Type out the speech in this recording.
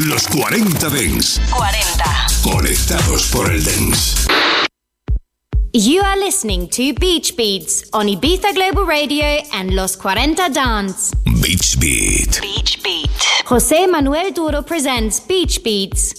Los 40 Dance. 40. Conectados por el Dance. You are listening to Beach Beats on Ibiza Global Radio and Los 40 Dance. Beach Beat. Beach Beat. José Manuel Duro presents Beach Beats.